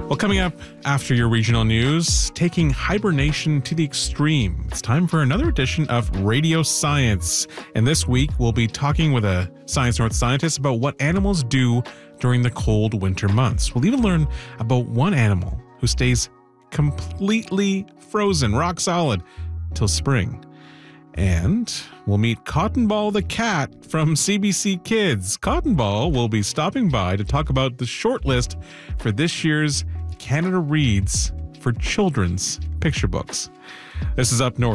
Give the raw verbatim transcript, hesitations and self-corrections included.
Well, coming up after your regional news, taking hibernation to the extreme. It's time for another edition of Radio Science. And this week, we'll be talking with a Science North scientist about what animals do during the cold winter months. We'll even learn about one animal who stays completely frozen, rock solid, till spring. And we'll meet Cotton Ball the cat from C B C Kids. Cotton Ball will be stopping by to talk about the shortlist for this year's Canada Reads for Children's Picture Books. This is Up North.